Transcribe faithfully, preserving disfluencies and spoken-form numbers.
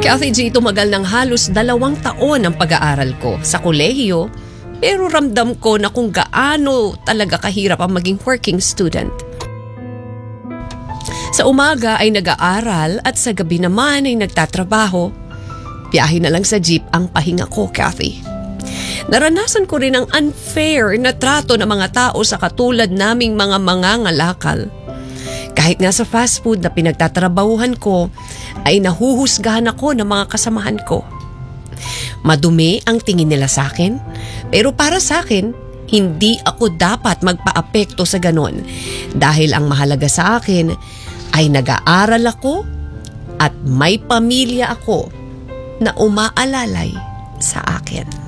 Kathy G, tumagal ng halos dalawang taon ang pag-aaral ko sa kolehiyo, pero ramdam ko na kung gaano talaga kahirap ang maging working student. Sa umaga ay nag-aaral at sa gabi naman ay nagtatrabaho. Biyahe na lang sa jeep ang pahinga ko, Kathy. Naranasan ko rin ang unfair na trato ng mga tao sa katulad naming mga mangangalakal. Kahit nga sa fast food na pinagtatrabahuhan ko, ay nahuhusgahan ako ng mga kasamahan ko. Madumi ang tingin nila sa akin, pero para sa akin, hindi ako dapat magpa-apekto sa ganon dahil ang mahalaga sa akin ay nag-aaral ako at may pamilya ako na umaalalay sa akin.